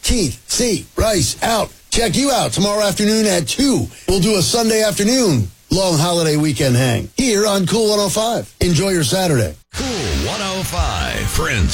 Keith, C, Bryce, out. Check you out tomorrow afternoon at 2. We'll do a Sunday afternoon long holiday weekend hang here on Cool 105. Enjoy your Saturday. Cool 105, Prince.